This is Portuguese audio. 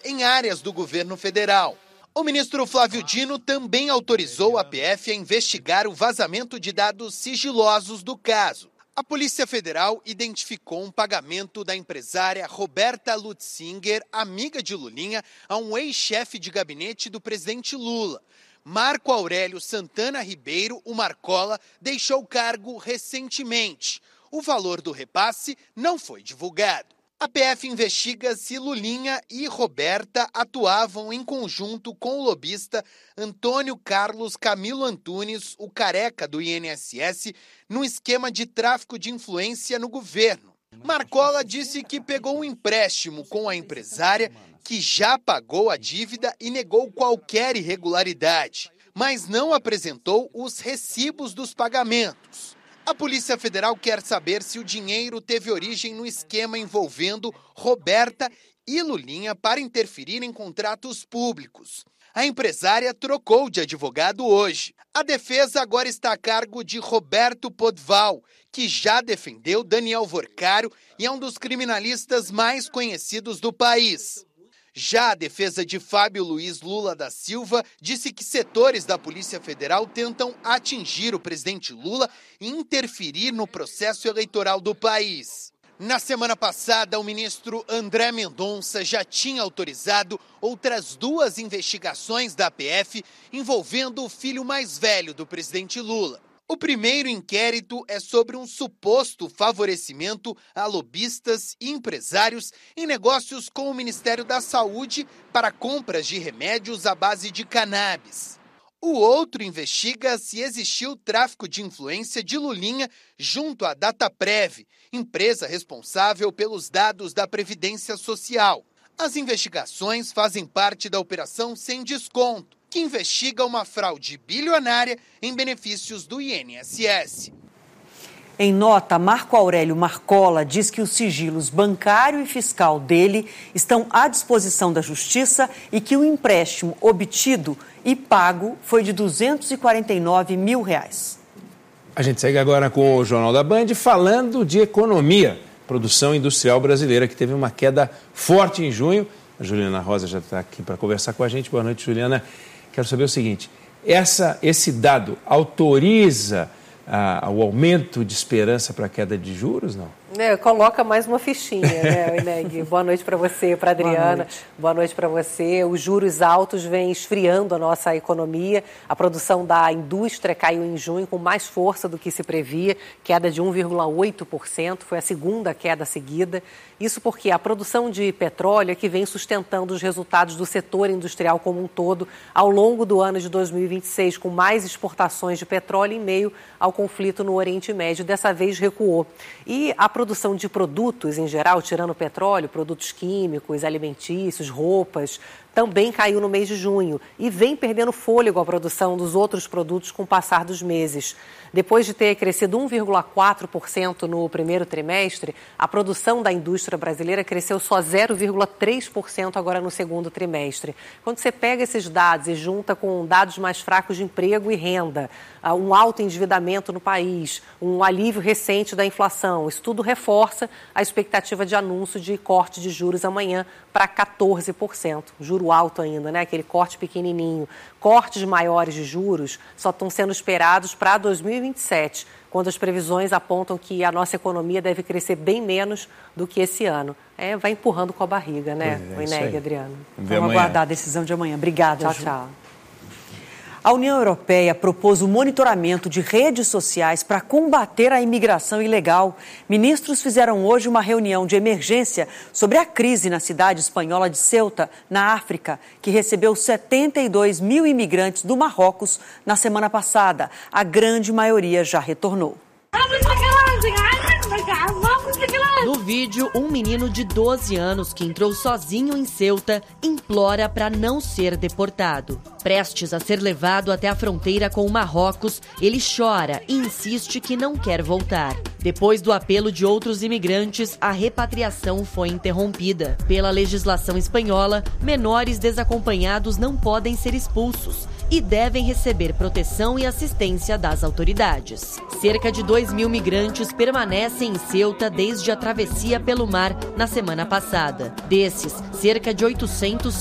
em áreas do governo federal. O ministro Flávio Dino também autorizou a PF a investigar o vazamento de dados sigilosos do caso. A Polícia Federal identificou um pagamento da empresária Roberta Lutzinger, amiga de Lulinha, a um ex-chefe de gabinete do presidente Lula. Marco Aurélio Santana Ribeiro, o Marcola, deixou o cargo recentemente. O valor do repasse não foi divulgado. A PF investiga se Lulinha e Roberta atuavam em conjunto com o lobista Antônio Carlos Camilo Antunes, o careca do INSS, num esquema de tráfico de influência no governo. Marcola disse que pegou um empréstimo com a empresária, que já pagou a dívida e negou qualquer irregularidade, mas não apresentou os recibos dos pagamentos. A Polícia Federal quer saber se o dinheiro teve origem no esquema envolvendo Roberta e Lulinha para interferir em contratos públicos. A empresária trocou de advogado hoje. A defesa agora está a cargo de Roberto Podval, que já defendeu Daniel Vorcário e é um dos criminalistas mais conhecidos do país. Já a defesa de Fábio Luiz Lula da Silva disse que setores da Polícia Federal tentam atingir o presidente Lula e interferir no processo eleitoral do país. Na semana passada, o ministro André Mendonça já tinha autorizado outras 2 investigações da PF envolvendo o filho mais velho do presidente Lula. O primeiro inquérito é sobre um suposto favorecimento a lobistas e empresários em negócios com o Ministério da Saúde para compras de remédios à base de cannabis. O outro investiga se existiu tráfico de influência de Lulinha junto à Dataprev, empresa responsável pelos dados da Previdência Social. As investigações fazem parte da Operação Sem Desconto, que investiga uma fraude bilionária em benefícios do INSS. Em nota, Marco Aurélio Marcola diz que os sigilos bancário e fiscal dele estão à disposição da Justiça e que o empréstimo obtido e pago foi de R$249 mil. A gente segue agora com o Jornal da Band falando de economia. Produção industrial brasileira que teve uma queda forte em junho. A Juliana Rosa já está aqui para conversar com a gente. Boa noite, Juliana. Quero saber o seguinte, esse dado autoriza o aumento de esperança para a queda de juros, não? Coloca mais uma fichinha, né, Ineg? Boa noite para você, para a Adriana. Boa noite para você. Os juros altos vêm esfriando a nossa economia. A produção da indústria caiu em junho com mais força do que se previa, queda de 1,8%, foi a segunda queda seguida. Isso porque a produção de petróleo é que vem sustentando os resultados do setor industrial como um todo ao longo do ano de 2026, com mais exportações de petróleo em meio ao conflito no Oriente Médio. Dessa vez recuou. E a produção de produtos em geral, tirando petróleo, produtos químicos, alimentícios, roupas, também caiu no mês de junho e vem perdendo fôlego a produção dos outros produtos com o passar dos meses. Depois de ter crescido 1,4% no primeiro trimestre, a produção da indústria brasileira cresceu só 0,3% agora no segundo trimestre. Quando você pega esses dados e junta com dados mais fracos de emprego e renda, um alto endividamento no país, um alívio recente da inflação, isso tudo reforça a expectativa de anúncio de corte de juros amanhã para 14%. Juro alto ainda, né? Aquele corte pequenininho. Cortes maiores de juros só estão sendo esperados para 2027, quando as previsões apontam que a nossa economia deve crescer bem menos do que esse ano. Vai empurrando com a barriga, né? O Ineg, Adriano. Vamos aguardar a decisão de amanhã. Obrigada, Tchau, Ju. tchau. A União Europeia propôs o monitoramento de redes sociais para combater a imigração ilegal. Ministros fizeram hoje uma reunião de emergência sobre a crise na cidade espanhola de Ceuta, na África, que recebeu 72 mil imigrantes do Marrocos na semana passada. A grande maioria já retornou. No vídeo, um menino de 12 anos que entrou sozinho em Ceuta implora para não ser deportado. Prestes a ser levado até a fronteira com o Marrocos, ele chora e insiste que não quer voltar. Depois do apelo de outros imigrantes, a repatriação foi interrompida. Pela legislação espanhola, menores desacompanhados não podem ser expulsos e devem receber proteção e assistência das autoridades. Cerca de 2 mil migrantes permanecem em Ceuta desde a travessia pelo mar na semana passada. Desses, cerca de 800